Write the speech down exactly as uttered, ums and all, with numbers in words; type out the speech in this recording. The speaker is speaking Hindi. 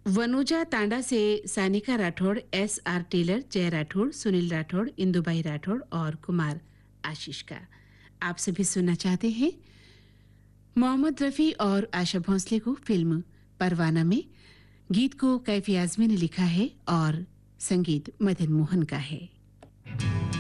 वनुजा तांडा से Sanika Rathore, S R Taylor, जय राठौड़, सुनील राठौड़, इंदुबाई राठौड़ और कुमार आशीष का। आप सभी सुनना चाहते हैं मोहम्मद रफ़ी और आशा भोंसले को फिल्म परवाना में। गीत को कैफी आजमी ने लिखा है और संगीत मदन मोहन का है।